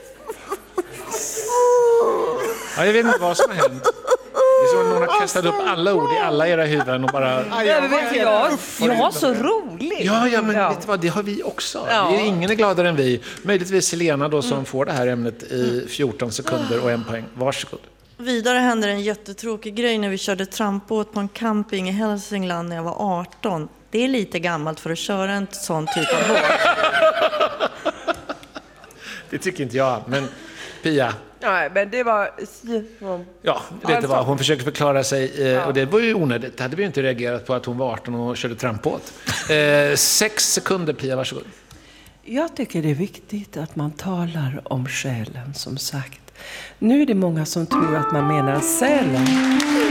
[SPEAKER 7] Ja, jag vet inte vad som har hänt. Det är som att någon har kastat upp alla ord i alla era huvuden och bara...
[SPEAKER 9] Ja, men vet jag, jag har så roligt.
[SPEAKER 7] Ja, ja, men ja. vet du vad, det har vi också. Ja. Vi är ingen är gladare än vi. Möjligtvis Helena då som mm. får det här ämnet i fjorton sekunder och en poäng. Varsågod.
[SPEAKER 11] Vidare hände en jättetråkig grej när vi körde trampbåt på en camping i Hälsingland när jag var arton. Det är lite gammalt för att köra en sån typ av båt.
[SPEAKER 7] Det tycker inte jag, men Pia...
[SPEAKER 9] Nej, men det var...
[SPEAKER 7] Ja, vet du vad, hon försöker förklara sig ja. och det var ju onödigt. Det hade vi ju inte reagerat på att hon var arton och körde trampbåt. Eh, sex sekunder, Pia, varsågod.
[SPEAKER 19] Jag tycker det är viktigt att man talar om själen, som sagt. Nu är det många som tror att man menar sälen.